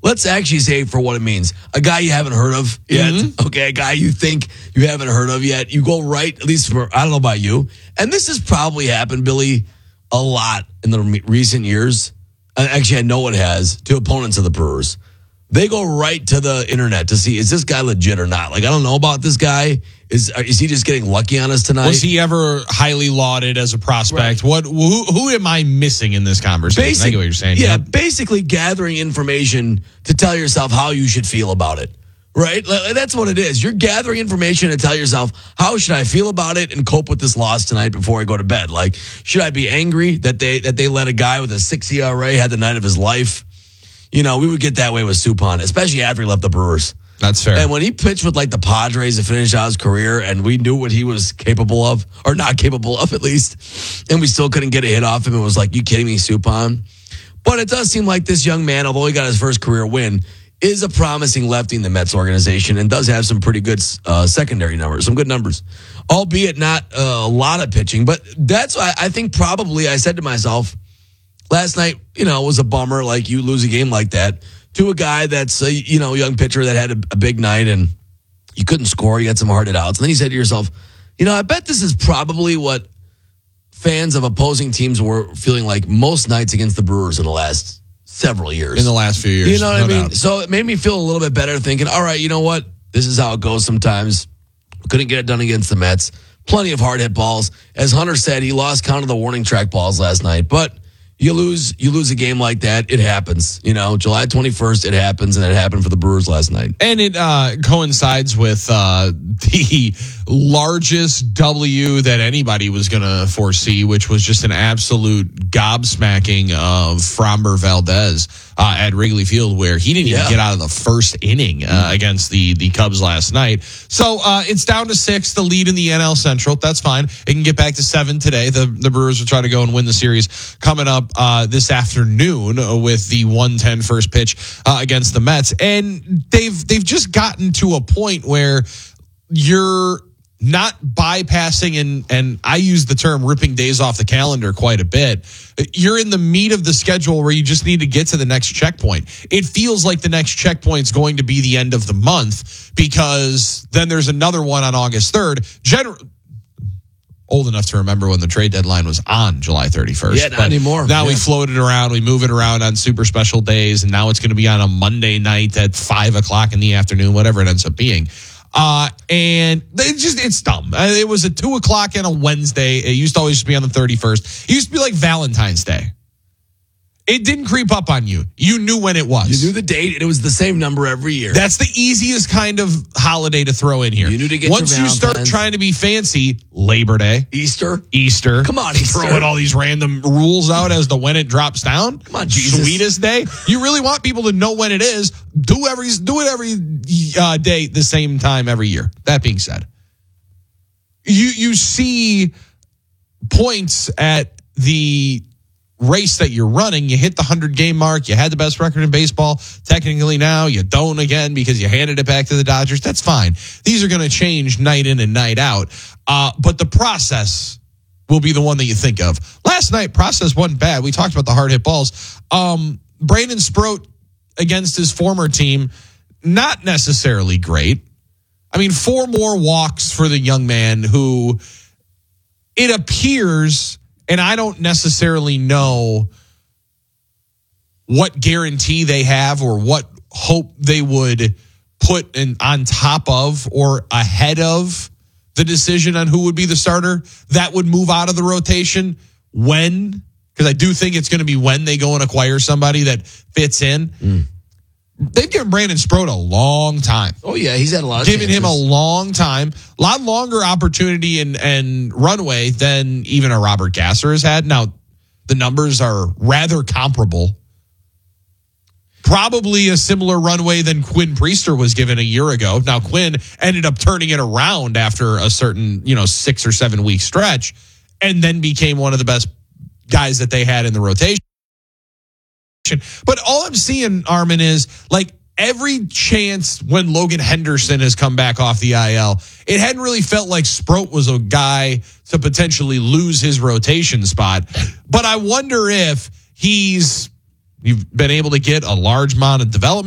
let's actually say for what it means. A guy you haven't heard of yet. Mm-hmm. Okay, a guy you think you haven't heard of yet. You go right, at least for, I don't know about you. And this has probably happened, Billy, a lot in the recent years. Actually, I know it has, to opponents of the Brewers. They go right to the internet to see, is this guy legit or not? Like, I don't know about this guy. Is he just getting lucky on us tonight? Was he ever highly lauded as a prospect? Right. Who am I missing in this conversation? I get what you're saying. Yeah, basically gathering information to tell yourself how you should feel about it. Right? That's what it is. You're gathering information to tell yourself, how should I feel about it and cope with this loss tonight before I go to bed? Like, should I be angry that they let a guy with a 6 ERA had the night of his life? You know, we would get that way with Suppan, especially after he left the Brewers. That's fair. And when he pitched with like the Padres to finish out his career, and we knew what he was capable of, or not capable of at least, and we still couldn't get a hit off him, it was like, you kidding me, Suppan? But it does seem like this young man, although he got his first career win, is a promising lefty in the Mets organization and does have some pretty good secondary numbers, some good numbers, albeit not a lot of pitching. But that's why I think probably I said to myself last night, it was a bummer, like you lose a game like that to a guy that's a young pitcher that had a big night and you couldn't score. You had some hard hit outs. And then you said to yourself, I bet this is probably what fans of opposing teams were feeling like most nights against the Brewers in the last several years. In the last few years. You know what I mean? Doubt. So it made me feel a little bit better thinking, all right, you know what? This is how it goes sometimes. Couldn't get it done against the Mets. Plenty of hard hit balls. As Hunter said, he lost count of the warning track balls last night. But you lose a game like that, it happens. July 21st, it happens, and it happened for the Brewers last night. And it coincides with the largest W that anybody was going to foresee, which was just an absolute gobsmacking of Framber Valdez at Wrigley Field, where he didn't even get out of the first inning against the Cubs last night. So it's down to 6, the lead in the NL Central. That's fine. It can get back to 7 today. The Brewers will try to go and win the series coming up this afternoon with the 1:10 first pitch against the Mets. And they've just gotten to a point where you're not bypassing and I use the term ripping days off the calendar quite a bit. You're in the meat of the schedule where you just need to get to the next checkpoint. It feels like the next checkpoint is going to be the end of the month because then there's another one on August 3rd. Old enough to remember when the trade deadline was on July 31st. Yeah, not anymore. Now we float it around. We move it around on super special days, and now it's going to be on a Monday night at 5 o'clock in the afternoon, whatever it ends up being. And it's dumb. It was at 2 o'clock on a Wednesday. It used to always be on the 31st. It used to be like Valentine's Day. It didn't creep up on you. You knew when it was. You knew the date, and it was the same number every year. That's the easiest kind of holiday to throw in here. You knew to get Once you start trying to be fancy, Labor Day. Easter. Come on, Easter. Throwing all these random rules out as to when it drops down. Come on, Jesus. Sweetest day. You really want people to know when it is. Do it every day the same time every year. That being said, you see points at the race that you're running. You hit the 100-game mark. You had the best record in baseball. Technically now you don't again because you handed it back to the Dodgers. That's fine. These are going to change night in and night out. But the process will be the one that you think of. Last night, process wasn't bad. We talked about the hard hit balls. Brandon Sproat against his former team, not necessarily great. I mean, 4 more walks for the young man who it appears, and I don't necessarily know what guarantee they have or what hope they would put on top of or ahead of the decision on who would be the starter that would move out of the rotation when, because I do think it's going to be when they go and acquire somebody that fits in. They've given Brandon Sproat a long time. Oh, yeah, he's had a lot of Given him a long time, a lot longer opportunity and runway than even a Robert Gasser has had. Now, the numbers are rather comparable. Probably a similar runway than Quinn Priester was given a year ago. Now, Quinn ended up turning it around after a certain, 6 or 7 week stretch and then became one of the best guys that they had in the rotation. But all I'm seeing, Armin, is like every chance when Logan Henderson has come back off the IL, it hadn't really felt like Sproat was a guy to potentially lose his rotation spot. But I wonder if you've been able to get a large amount of development